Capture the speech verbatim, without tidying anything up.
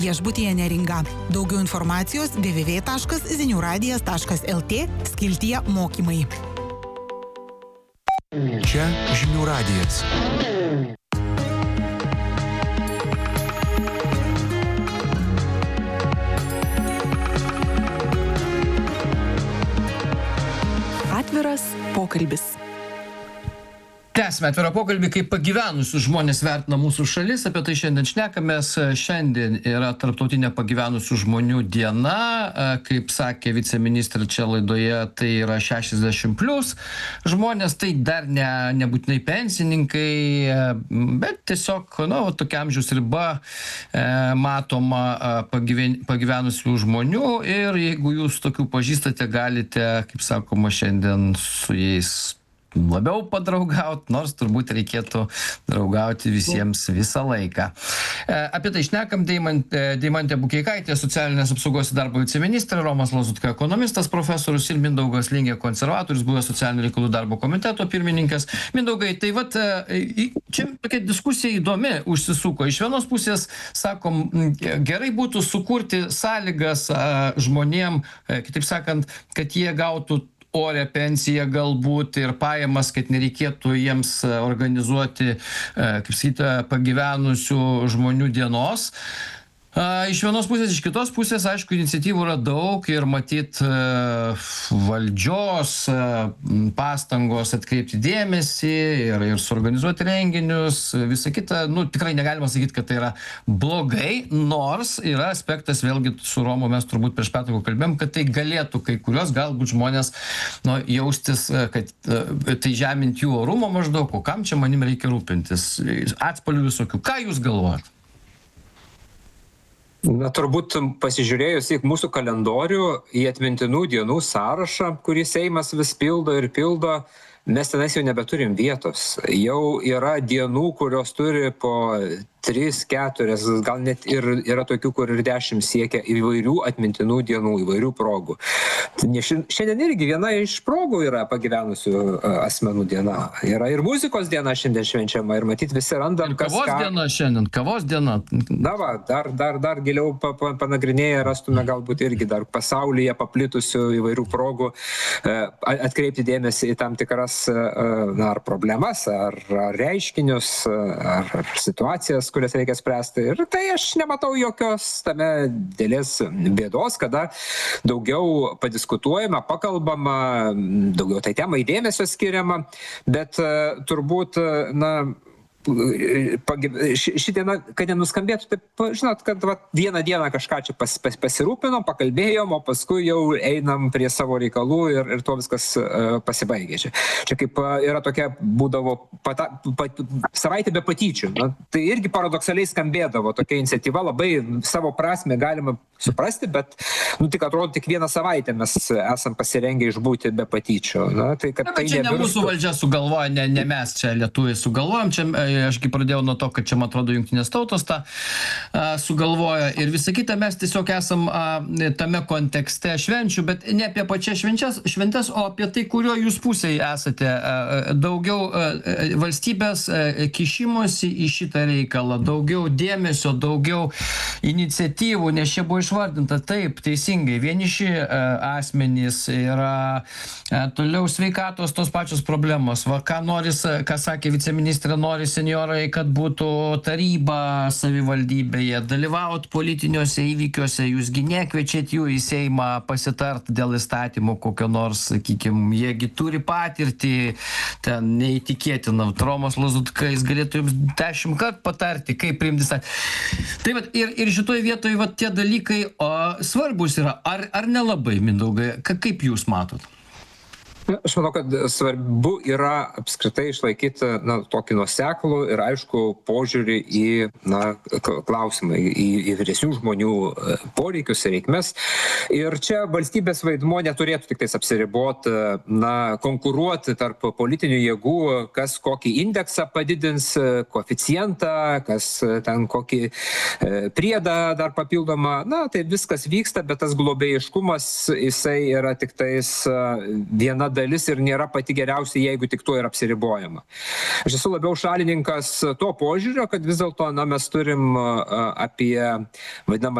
Viešbutyje Neringa. Daugiau informacijos w w w taškas ziniuradijas taškas l t skiltyje mokymai. Čia Žinių radijas. Atviras pokalbis. Tęsime atvirą pokalbį, kaip pagyvenusius žmonės vertina mūsų šalis. Apie tai šiandien šnekamės. Šiandien yra Tarptautinė pagyvenusių žmonių diena. Kaip sakė viceministrė čia laidoje, tai yra šešiasdešimt plus žmonės. Tai dar ne, nebūtinai pensininkai, bet tiesiog nu, tokia amžiaus riba e, matoma pagyven, pagyvenusių žmonių. Ir jeigu jūs tokių pažįstate, galite, kaip sakoma, šiandien su jais labiau padraugauti, nors turbūt reikėtų draugauti visiems visą laiką. E, apie tai šnekam Deimantė, Deimantė Bukeikaitė, socialinės apsaugos ir darbo viceministrė, Romas Lazutka, ekonomistas, profesorius ir Mindaugas Lingė, konservatorius, buvęs socialinių reikalų darbo komiteto pirmininkas. Mindaugai, tai vat, čia tokia diskusija įdomi užsisuko. Iš vienos pusės, sakom, gerai būtų sukurti sąlygas žmonėm, kitaip sakant, kad jie gautų orę pensiją galbūt ir pajamas, kad nereikėtų jiems organizuoti, kaip sakyti, pagyvenusių žmonių dienos. Iš vienos pusės, iš kitos pusės, aišku, iniciatyvų yra daug ir matyt valdžios pastangos atkreipti dėmesį ir, ir suorganizuoti renginius, visą kitą, nu, tikrai negalima sakyti, kad tai yra blogai, nors yra aspektas, vėlgi su Romu mes turbūt prieš pertrauką kalbėjom, kad tai galėtų kai kurios galbūt žmonės nu, jaustis, kad tai žemint jų orumo maždaug, o kam čia manim reikia rūpintis, atspalvių visokių. Ką jūs galvojat? Na, turbūt pasižiūrėjus į mūsų kalendorių, į atmintinų dienų sąrašą, kurį Seimas vis pildo ir pildo, mes tenais jau nebeturim vietos. Jau yra dienų, kurios turi po tris, keturias, gal net ir yra tokių, kur ir dešimt siekia įvairių atmintinų dienų, įvairių progų. Šiandien irgi viena iš progų yra pagyvenusių asmenų diena. Yra ir muzikos diena šiandien švenčiama ir matyt visi randam, kas ką. Kavos diena šiandien, kavos diena. Na va, dar, dar, dar giliau pa, pa, panagrinėję rastume galbūt irgi dar pasaulyje paplitusių įvairių progų atkreipti dėmesį į tam tikras na, ar problemas, ar, ar reiškinius, ar, ar situacijas, kurias reikia spręsti. Ir tai aš nematau jokios tame dėlės bėdos, kada daugiau padiskutuojama, pakalbama, daugiau tai temai dėmesio skiriama, bet turbūt, na, ši diena, kad nenuskambėtų, taip, žinot, kad va, vieną dieną kažką čia pas, pas, pasirūpinom, pakalbėjom, o paskui jau einam prie savo reikalų ir, ir to viskas uh, pasibaigė. Čia, čia kaip uh, yra tokia būdavo pata, pat, savaitė be patyčių. Na, tai irgi paradoksaliai skambėdavo tokia iniciatyva, labai savo prasme galima suprasti, bet nu, tik atrodo, tik vieną savaitę mes esam pasirengę išbūti be patyčių. Na, tai, kad Na, tai čia ne mūsų valdžia sugalvoja, ne, ne mes čia lietuviai sugalvojam, čia aš kai pradėjau nuo to, kad čia, man atrodo, jungtinės tautos tą a, sugalvoja ir visą kitą, mes tiesiog esam a, tame kontekste švenčių, bet ne apie pačias švenčias, šventes, o apie tai, kurio jūs pusėje esate. A, daugiau a, valstybės a, kišimosi į šitą reikalą, daugiau dėmesio, daugiau iniciatyvų, nes čia buvo išvardinta taip, teisingai, vieniši a, asmenys yra a, toliau sveikatos tos pačios problemos. Va, ką noris, ką sakė viceministrė, nori senjorai, kad būtų taryba savivaldybėje, dalyvaut politiniuose įvykiuose, jūsgi nekviečiat jų į Seimą pasitart dėl įstatymų kokio nors, sakykime, jiegi turi patirtį, ten neįtikėtina, Romas Lazutka, jis galėtų jums dešimt kart patarti, kaip priimti įstatymą. Tai vat, ir, ir šitoje vietoje vat, tie dalykai o, svarbus yra, ar, ar nelabai, Mindaugai, ka, kaip jūs matot? Aš manau, kad svarbu yra apskritai išlaikyti na, tokį nuoseklų ir aišku požiūrį į na, klausimą, į, į vyresnių žmonių poreikius ir reikmes. Ir čia valstybės vaidmuo neturėtų tik tais apsiriboti, na, konkuruoti tarp politinių jėgų, kas kokį indeksą padidins, koeficientą, kas ten kokį priedą dar papildomą. Na, tai viskas vyksta, bet tas globėjiškumas, jisai yra tik tais viena dalis dalis ir nėra pati geriausia, jeigu tik tuo yra apsiribojama. Aš esu labiau šalininkas to požiūrio, kad vis dėlto na, mes turim apie vadinamą